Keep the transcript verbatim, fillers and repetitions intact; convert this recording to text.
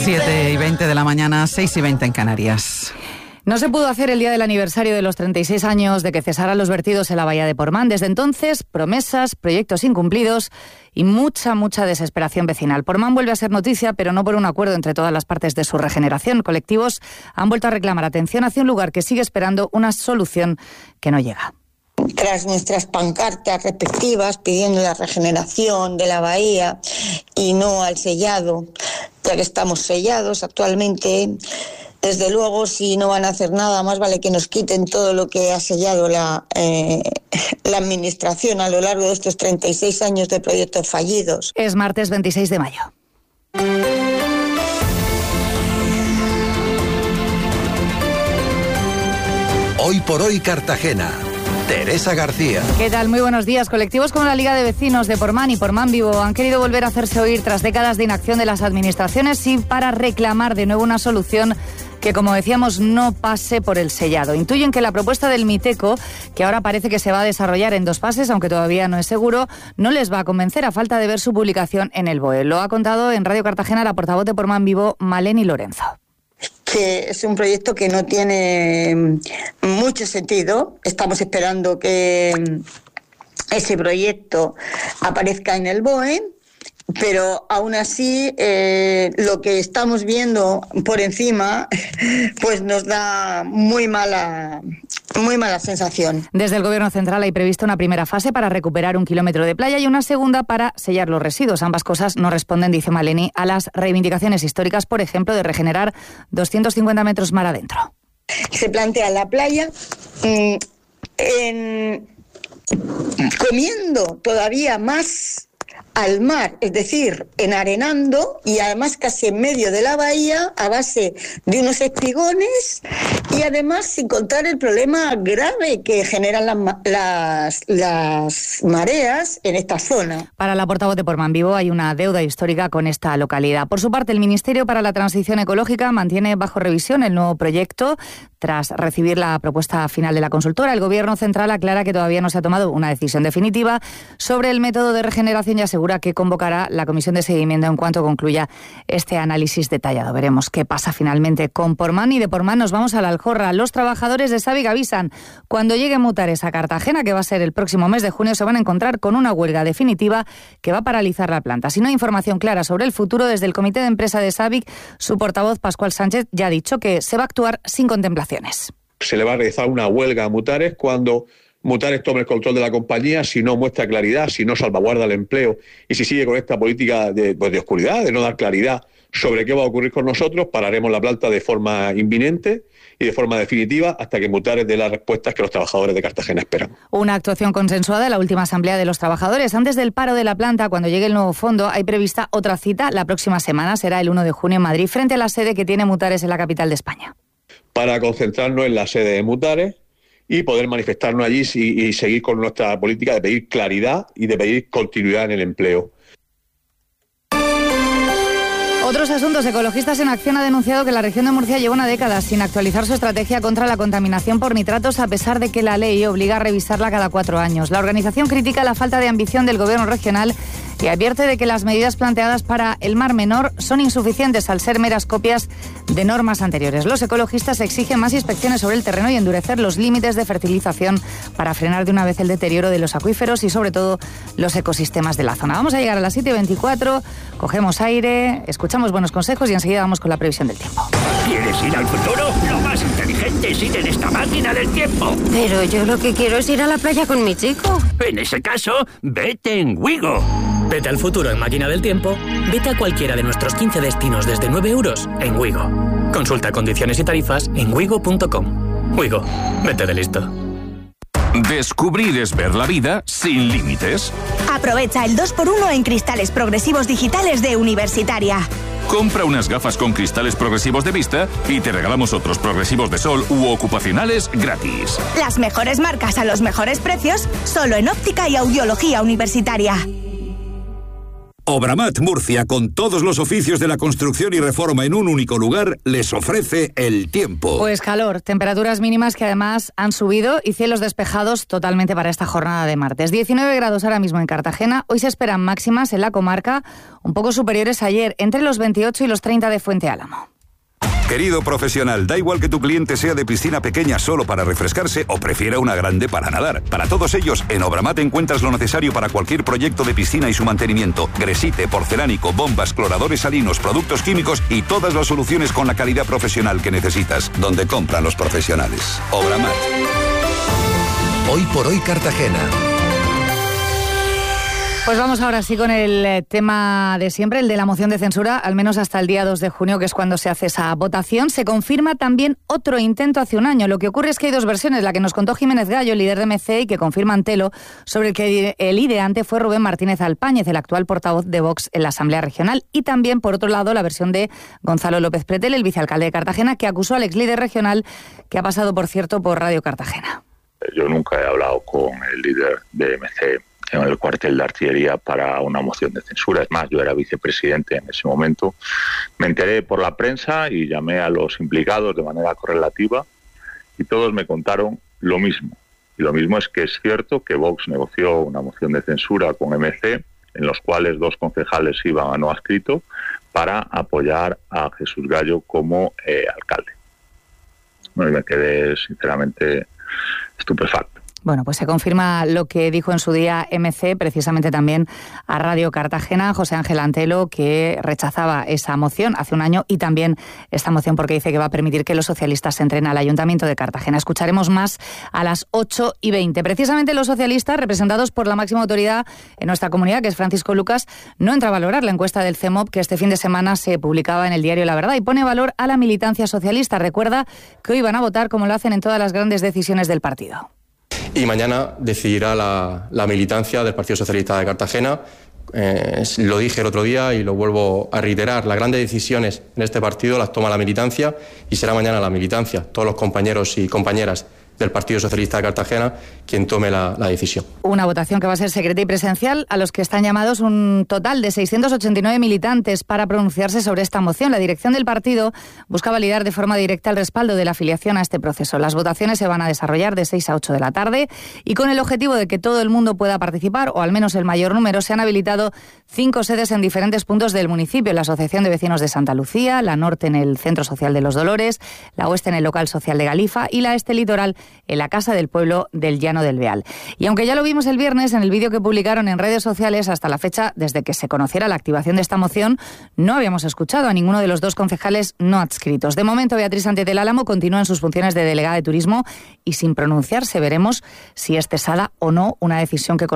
siete y veinte de la mañana, seis y veinte en Canarias. No se pudo hacer el día del aniversario de los treinta y seis años de que cesaran los vertidos en la bahía de Portmán. Desde entonces, promesas, proyectos incumplidos y mucha, mucha desesperación vecinal. Portmán vuelve a ser noticia, pero no por un acuerdo entre todas las partes de su regeneración. Colectivos han vuelto a reclamar atención hacia un lugar que sigue esperando una solución que no llega. Tras nuestras pancartas respectivas pidiendo la regeneración de la bahía y no al sellado, ya que estamos sellados actualmente, desde luego, si no van a hacer nada, más vale que nos quiten todo lo que ha sellado la, eh, la administración a lo largo de estos treinta y seis años de proyectos fallidos. Es martes veintiséis de mayo. Hoy por hoy Cartagena. Teresa García. ¿Qué tal? Muy buenos días. Colectivos como la Liga de Vecinos de Portmán y Portmán Vivo han querido volver a hacerse oír tras décadas de inacción de las administraciones y para reclamar de nuevo una solución que, como decíamos, no pase por el sellado. Intuyen que la propuesta del Miteco, que ahora parece que se va a desarrollar en dos fases, aunque todavía no es seguro, no les va a convencer a falta de ver su publicación en el B O E. Lo ha contado en Radio Cartagena la portavoz de Portmán Vivo, Maleni Lorenzo. Que es un proyecto que no tiene mucho sentido. Estamos esperando que ese proyecto aparezca en el B O E, pero aún así eh, lo que estamos viendo por encima pues nos da muy mala muy mala sensación. Desde el Gobierno Central hay prevista una primera fase para recuperar un kilómetro de playa y una segunda para sellar los residuos. Ambas cosas no responden, dice Maleni, a las reivindicaciones históricas, por ejemplo, de regenerar doscientos cincuenta metros mar adentro. Se plantea la playa mmm, en, comiendo todavía más al mar, es decir, enarenando y además casi en medio de la bahía a base de unos espigones y además sin contar el problema grave que generan las, las, las mareas en esta zona. Para la portavoz de Portmán Vivo hay una deuda histórica con esta localidad. Por su parte, el Ministerio para la Transición Ecológica mantiene bajo revisión el nuevo proyecto. Tras recibir la propuesta final de la consultora, el Gobierno Central aclara que todavía no se ha tomado una decisión definitiva sobre el método de regeneración y asegura que convocará la comisión de seguimiento en cuanto concluya este análisis detallado. Veremos qué pasa finalmente con Portmán. Y de Portmán nos vamos a la Aljorra. Los trabajadores de Sabic avisan, cuando llegue Mutares a Cartagena, que va a ser el próximo mes de junio, se van a encontrar con una huelga definitiva que va a paralizar la planta. Si no hay información clara sobre el futuro, desde el comité de empresa de Sabic, su portavoz Pascual Sánchez ya ha dicho que se va a actuar sin contemplaciones. Se le va a realizar una huelga a Mutares cuando Mutares tome el control de la compañía, si no muestra claridad, si no salvaguarda el empleo y si sigue con esta política de, pues de oscuridad, de no dar claridad sobre qué va a ocurrir con nosotros, pararemos la planta de forma inminente y de forma definitiva hasta que Mutares dé las respuestas que los trabajadores de Cartagena esperan. Una actuación consensuada en la última asamblea de los trabajadores. Antes del paro de la planta, cuando llegue el nuevo fondo, hay prevista otra cita la próxima semana, será el uno de junio en Madrid, frente a la sede que tiene Mutares en la capital de España. Para concentrarnos en la sede de Mutares y poder manifestarnos allí y, y seguir con nuestra política de pedir claridad y de pedir continuidad en el empleo. Otros asuntos. Ecologistas en Acción ha denunciado que la región de Murcia lleva una década sin actualizar su estrategia contra la contaminación por nitratos, a pesar de que la ley obliga a revisarla cada cuatro años. La organización critica la falta de ambición del gobierno regional y advierte de que las medidas planteadas para el Mar Menor son insuficientes al ser meras copias de normas anteriores. Los ecologistas exigen más inspecciones sobre el terreno y endurecer los límites de fertilización para frenar de una vez el deterioro de los acuíferos y sobre todo los ecosistemas de la zona. Vamos a llegar a las siete y veinticuatro, cogemos aire, escuchamos buenos consejos y enseguida vamos con la previsión del tiempo. ¿Quieres ir al futuro? Lo más inteligente es ir en esta máquina del tiempo. Pero yo lo que quiero es ir a la playa con mi chico. En ese caso, vete en Wigo. Vete al futuro en Máquina del Tiempo. Vete a cualquiera de nuestros quince destinos desde nueve euros en Wigo. Consulta condiciones y tarifas en wigo punto com. Wigo, vete de listo. Descubrir es ver la vida sin límites. Aprovecha el dos por uno en cristales progresivos digitales de Universitaria. Compra unas gafas con cristales progresivos de vista y te regalamos otros progresivos de sol u ocupacionales gratis. Las mejores marcas a los mejores precios, solo en Óptica y Audiología Universitaria. Obramat Murcia, con todos los oficios de la construcción y reforma en un único lugar, les ofrece el tiempo. Pues calor, temperaturas mínimas que además han subido y cielos despejados totalmente para esta jornada de martes. diecinueve grados ahora mismo en Cartagena. Hoy se esperan máximas en la comarca un poco superiores a ayer, entre los veintiocho y los treinta de Fuente Álamo. Querido profesional, da igual que tu cliente sea de piscina pequeña solo para refrescarse o prefiera una grande para nadar. Para todos ellos, en Obramat encuentras lo necesario para cualquier proyecto de piscina y su mantenimiento. Gresite, porcelánico, bombas, cloradores salinos, productos químicos y todas las soluciones con la calidad profesional que necesitas. Donde compran los profesionales. Obramat. Hoy por hoy Cartagena. Pues vamos ahora sí con el tema de siempre, el de la moción de censura, al menos hasta el día dos de junio, que es cuando se hace esa votación. Se confirma también otro intento hace un año. Lo que ocurre es que hay dos versiones, la que nos contó Jiménez Gallo, el líder de M C, y que confirma Antelo, sobre el que el ideante fue Rubén Martínez Alpáñez, el actual portavoz de Vox en la Asamblea Regional. Y también, por otro lado, la versión de Gonzalo López Pretel, el vicealcalde de Cartagena, que acusó al ex líder regional, que ha pasado, por cierto, por Radio Cartagena. Yo nunca he hablado con el líder de M C en el cuartel de artillería para una moción de censura. Es más, yo era vicepresidente en ese momento. Me enteré por la prensa y llamé a los implicados de manera correlativa y todos me contaron lo mismo. Y lo mismo es que es cierto que Vox negoció una moción de censura con M C, en los cuales dos concejales iban a no adscrito, para apoyar a Jesús Gallo como eh, alcalde. Bueno, y me quedé sinceramente estupefacto. Bueno, pues se confirma lo que dijo en su día M C, precisamente también a Radio Cartagena, José Ángel Antelo, que rechazaba esa moción hace un año y también esta moción porque dice que va a permitir que los socialistas entren al Ayuntamiento de Cartagena. Escucharemos más a las ocho y veinte. Precisamente los socialistas, representados por la máxima autoridad en nuestra comunidad, que es Francisco Lucas, no entra a valorar la encuesta del C E M O P que este fin de semana se publicaba en el diario La Verdad y pone valor a la militancia socialista. Recuerda que hoy van a votar como lo hacen en todas las grandes decisiones del partido. Y mañana decidirá la, la militancia del Partido Socialista de Cartagena. Eh, lo dije el otro día y lo vuelvo a reiterar. Las grandes decisiones en este partido las toma la militancia y será mañana la militancia, todos los compañeros y compañeras del Partido Socialista de Cartagena quien tome la, la decisión. Una votación que va a ser secreta y presencial, a los que están llamados un total de seiscientos ochenta y nueve militantes para pronunciarse sobre esta moción. La dirección del partido busca validar de forma directa el respaldo de la afiliación a este proceso. Las votaciones se van a desarrollar de seis a ocho de la tarde y con el objetivo de que todo el mundo pueda participar, o al menos el mayor número, se han habilitado cinco sedes en diferentes puntos del municipio: la Asociación de Vecinos de Santa Lucía, la Norte en el Centro Social de los Dolores, la Oeste en el Local Social de Galifa y la Este Litoral en la Casa del Pueblo del Llano del Beal. Y aunque ya lo vimos el viernes en el vídeo que publicaron en redes sociales, hasta la fecha, desde que se conociera la activación de esta moción, no habíamos escuchado a ninguno de los dos concejales no adscritos. De momento, Beatriz Sánchez del Álamo continúa en sus funciones de delegada de turismo y sin pronunciarse. Veremos si es cesada o no, una decisión que